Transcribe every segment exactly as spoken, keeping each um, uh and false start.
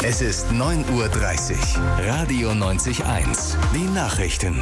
Es ist neun Uhr dreißig. Radio neunzig eins. Die Nachrichten.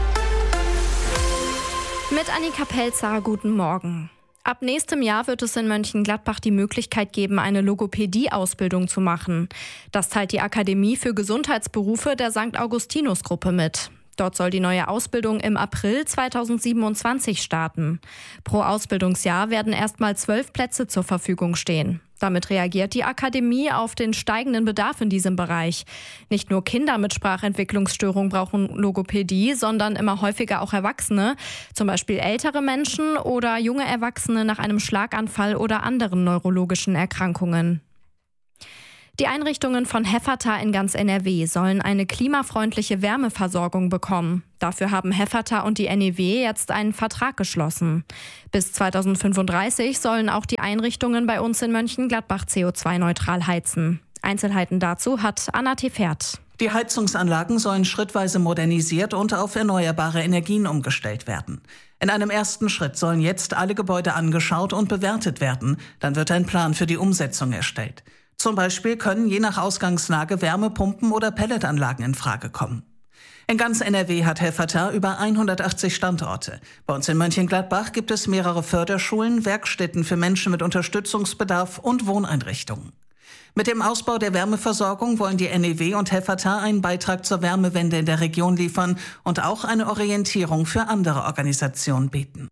Mit Annika Pelzer, guten Morgen. Ab nächstem Jahr wird es in Mönchengladbach die Möglichkeit geben, eine Logopädie-Ausbildung zu machen. Das teilt die Akademie für Gesundheitsberufe der Sankt Augustinus-Gruppe mit. Dort soll die neue Ausbildung im April zweitausendsiebenundzwanzig starten. Pro Ausbildungsjahr werden erstmal zwölf Plätze zur Verfügung stehen. Damit reagiert die Akademie auf den steigenden Bedarf in diesem Bereich. Nicht nur Kinder mit Sprachentwicklungsstörung brauchen Logopädie, sondern immer häufiger auch Erwachsene, zum Beispiel ältere Menschen oder junge Erwachsene nach einem Schlaganfall oder anderen neurologischen Erkrankungen. Die Einrichtungen von Hefferta in ganz N R W sollen eine klimafreundliche Wärmeversorgung bekommen. Dafür haben Hefferta und die N E W jetzt einen Vertrag geschlossen. Bis zweitausendfünfunddreißig sollen auch die Einrichtungen bei uns in Mönchengladbach C O zwei neutral heizen. Einzelheiten dazu hat Anna Tefert. Die Heizungsanlagen sollen schrittweise modernisiert und auf erneuerbare Energien umgestellt werden. In einem ersten Schritt sollen jetzt alle Gebäude angeschaut und bewertet werden. Dann wird ein Plan für die Umsetzung erstellt. Zum Beispiel können je nach Ausgangslage Wärmepumpen oder Pelletanlagen in Frage kommen. In ganz N R W hat Hefferta über hundertachtzig Standorte. Bei uns in Mönchengladbach gibt es mehrere Förderschulen, Werkstätten für Menschen mit Unterstützungsbedarf und Wohneinrichtungen. Mit dem Ausbau der Wärmeversorgung wollen die N E W und Hefferta einen Beitrag zur Wärmewende in der Region liefern und auch eine Orientierung für andere Organisationen bieten.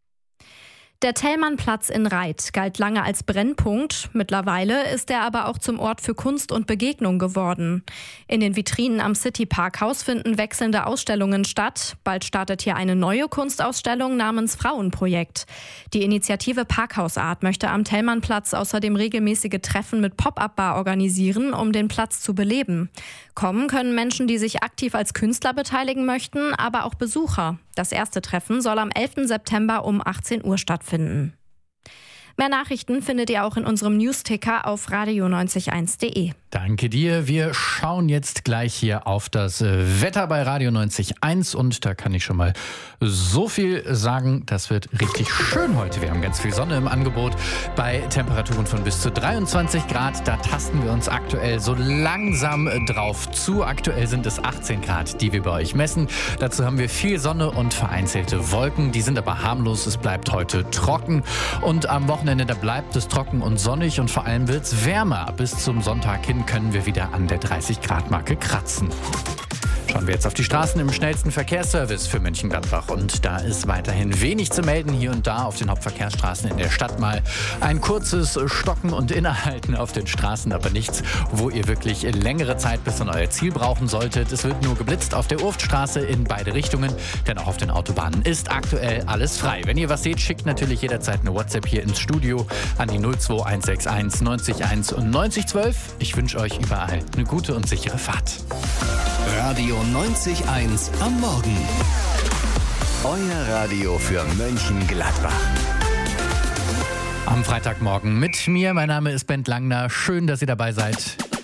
Der Thälmannplatz in Reith galt lange als Brennpunkt. Mittlerweile ist er aber auch zum Ort für Kunst und Begegnung geworden. In den Vitrinen am City Parkhaus finden wechselnde Ausstellungen statt. Bald startet hier eine neue Kunstausstellung namens Frauenprojekt. Die Initiative Parkhausart möchte am Thälmannplatz außerdem regelmäßige Treffen mit Pop-up-Bar organisieren, um den Platz zu beleben. Kommen können Menschen, die sich aktiv als Künstler beteiligen möchten, aber auch Besucher. Das erste Treffen soll am elften September um achtzehn Uhr stattfinden. Mehr Nachrichten findet ihr auch in unserem Newsticker auf radio neunzig eins punkt de. Danke dir. Wir schauen jetzt gleich hier auf das Wetter bei Radio neunzig Komma eins und da kann ich schon mal so viel sagen, das wird richtig schön heute. Wir haben ganz viel Sonne im Angebot bei Temperaturen von bis zu dreiundzwanzig Grad. Da tasten wir uns aktuell so langsam drauf zu. Aktuell sind es achtzehn Grad, die wir bei euch messen. Dazu haben wir viel Sonne und vereinzelte Wolken. Die sind aber harmlos. Es bleibt heute trocken und am Wochenende da bleibt es trocken und sonnig und vor allem wird es wärmer. Bis zum Sonntag hin können wir wieder an der dreißig Grad Marke kratzen. Schauen wir jetzt auf die Straßen im schnellsten Verkehrsservice für Mönchengladbach. Und da ist weiterhin wenig zu melden. Hier und da auf den Hauptverkehrsstraßen in der Stadt mal ein kurzes Stocken und Innehalten auf den Straßen, aber nichts, wo ihr wirklich längere Zeit bis an euer Ziel brauchen solltet. Es wird nur geblitzt auf der Urftstraße in beide Richtungen, denn auch auf den Autobahnen ist aktuell alles frei. Wenn ihr was seht, schickt natürlich jederzeit eine WhatsApp hier ins Studio an die null zwei eins sechs eins neunzig eins und neunzig zwölf. Ich wünsche euch überall eine gute und sichere Fahrt. Radio neunzig Komma eins am Morgen. Euer Radio für Mönchengladbach. Am Freitagmorgen mit mir. Mein Name ist Bent Langner. Schön, dass ihr dabei seid.